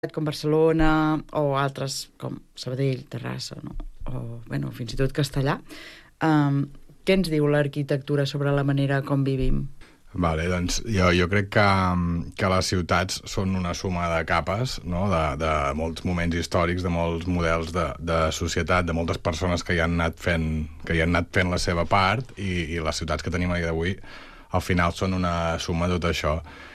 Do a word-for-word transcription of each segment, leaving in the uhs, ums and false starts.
com Barcelona o altres com Sabadell, Terrassa, no? O bueno, fins i tot Castellà. Um, què ens diu l'arquitectura sobre la manera com vivim? Vale, doncs jo, jo crec que, que les ciutats són una suma de capes, no? de, de molts moments històrics, de molts models de, de societat, de moltes persones que hi han anat fent, que hi han anat fent la seva part, i, i les ciutats que tenim a dia d'avui al final són una suma de tot això.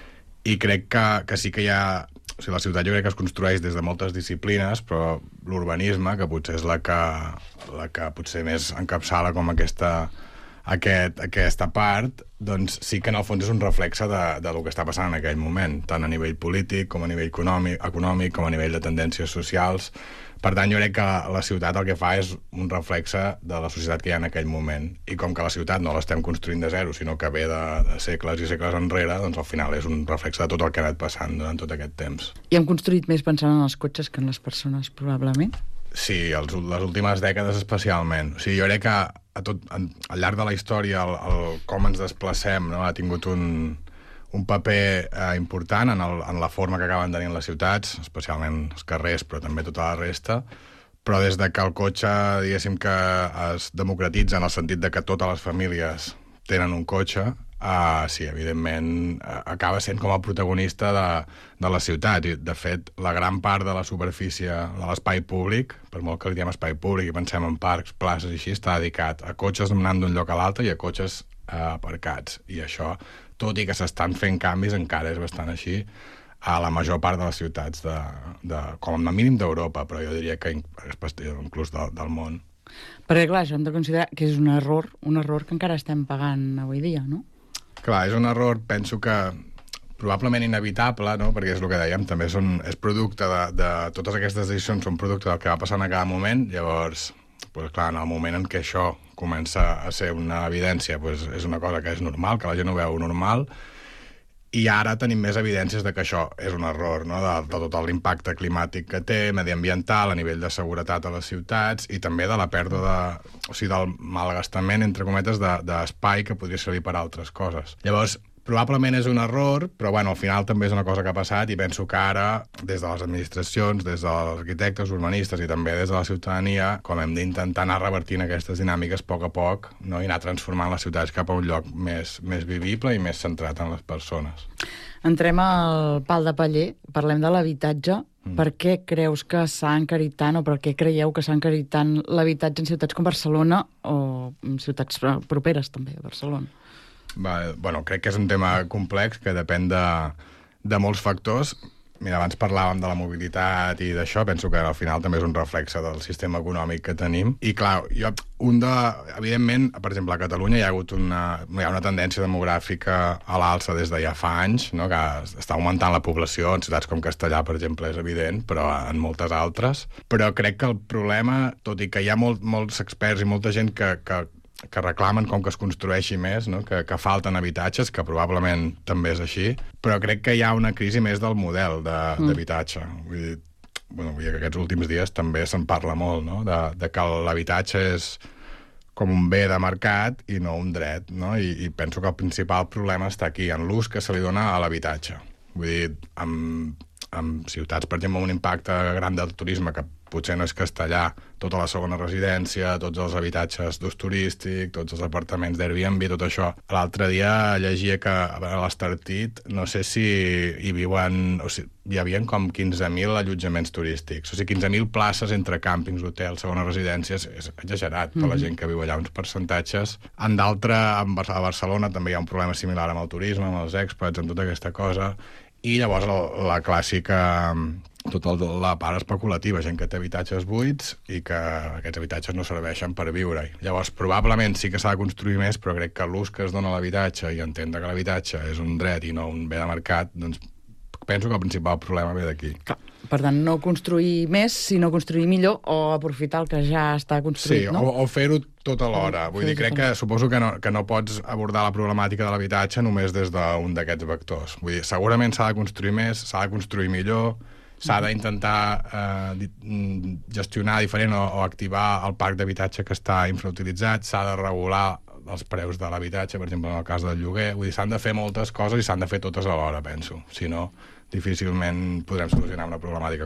I crec que, que sí que hi ha... O sigui, la ciutat jo crec que es construeix des de moltes disciplines, però l'urbanisme, que potser és la que, la que potser més encapçala com aquesta, aquest, aquesta part, doncs sí que en el fons és un reflexe de, de lo que està passant en aquell moment, tant a nivell polític com a nivell econòmic, econòmic com a nivell de tendències socials. Per tant, jo crec que la ciutat el que fa és un reflexe de la societat que hi ha en aquell moment. I com que la ciutat no l'estem construint de zero, sinó que ve de, de segles i segles enrere, doncs al final és un reflexe de tot el que ha anat passant durant tot aquest temps. I hem construït més pensant en els cotxes que en les persones, probablement? Sí, els, les últimes dècades especialment. O sigui, jo crec que a tot, al llarg de la història el, el com ens desplacem, no? ha tingut un, un paper eh, important en, el, en la forma que acaben tenint les ciutats, especialment els carrers, però també tota la resta. Però des de que el cotxe, diguéssim, que es democratitza en el sentit de que totes les famílies tenen un cotxe, Uh, sí, evidentment uh, acaba sent com a protagonista de, de la ciutat. I, de fet, la gran part de la superfície de l'espai públic, per molt que li diem espai públic i pensem en parcs, places i així, està dedicat a cotxes anant d'un lloc a l'altre i a cotxes uh, aparcats. I això, tot i que s'estan fent canvis, encara és bastant així a la major part de les ciutats, de, de, com a mínim d'Europa, però jo diria que inclús del, del món. Perquè, clar, això hem de considerar que és un error, un error que encara estem pagant avui dia, no? Clar, és un error, penso que probablement inevitable, no? Perquè és el que dèiem, també són, és producte de, de totes aquestes decisions, són producte del que va passant a cada moment. Llavors, pues, clar, en el moment en què això comença a ser una evidència, pues, és una cosa que és normal, que la gent ho veu normal, i ara tenim més evidències de que això és un error, no? de, de tot l'impacte climàtic que té, mediambiental, a nivell de seguretat a les ciutats, i també de la pèrdua de, o sigui, del malgastament, entre cometes, d'espai de, que podria servir per a altres coses. Llavors, probablement és un error, però bueno, al final també és una cosa que ha passat, i penso que ara, des de les administracions, des dels arquitectes, urbanistes i també des de la ciutadania, com hem d'intentar anar revertint aquestes dinàmiques a poc a poc, no? I anar transformant les ciutats cap a un lloc més, més vivible i més centrat en les persones. Entrem al pal de paller, parlem de l'habitatge. Mm. Per què creus que s'ha encarit tant, o per què creieu que s'ha encarit tant l'habitatge en ciutats com Barcelona o en ciutats properes també a Barcelona? Va, bueno, crec que és un tema complex que depèn de, de molts factors. Mira, abans parlàvem de la mobilitat i d'això, penso que al final també és un reflexe del sistema econòmic que tenim. I clar, jo, un de, evidentment, per exemple, a Catalunya hi ha hagut una, hi ha una tendència demogràfica a l'alça des de ja fa anys, no? Que està augmentant la població, en ciutats com Castellà, per exemple, és evident, però en moltes altres. Però crec que el problema, tot i que hi ha molt, molts experts i molta gent que, que que reclamen com que es construeixi més, no? que, que falten habitatges, que probablement també és així, però crec que hi ha una crisi més del model d'habitatge. Mm. Vull dir, bueno, vull dir que aquests últims dies també se'n parla molt, no? de, de que l'habitatge és com un bé de mercat i no un dret, no? I, i penso que el principal problema està aquí, en l'ús que se li dona a l'habitatge. Vull dir, amb, amb ciutats, per exemple, amb un impacte gran del turisme, que potser no és Castellà, tota la segona residència, tots els habitatges d'ús turístic, tots els apartaments d'Airbnb, tot això. L'altre dia llegia que a l'Estartit, no sé si hi viuen... O sigui, hi havia com quinze mil allotjaments turístics. O sigui, quinze mil places entre càmpings, hotels, segones residències, és exagerat per la gent que viu allà, uns percentatges. En d'altre, a Barcelona també hi ha un problema similar amb el turisme, amb els expats, amb tota aquesta cosa. I llavors la, la clàssica... tota la part especulativa, gent que té habitatges buits i que aquests habitatges no serveixen per viure-hi. Llavors, probablement sí que s'ha de construir més, però crec que l'ús que es dona a l'habitatge i entendre que l'habitatge és un dret i no un bé de mercat, doncs penso que el principal problema ve d'aquí. Per tant, no construir més, sinó construir millor o aprofitar el que ja està construït, sí, no? Sí, o, o fer-ho tot alhora. Vull dir, crec que suposo que no, que no pots abordar la problemàtica de l'habitatge només des d'un d'aquests vectors. Vull dir, segurament s'ha de construir més, s'ha de construir millor, s'ha d'intentar eh, gestionar diferent o, o activar el parc d'habitatge que està infrautilitzat, s'ha de regular els preus de l'habitatge, per exemple, en el cas del lloguer. Vull dir, s'han de fer moltes coses i s'han de fer totes alhora, penso. Si no, difícilment podrem solucionar una problemàtica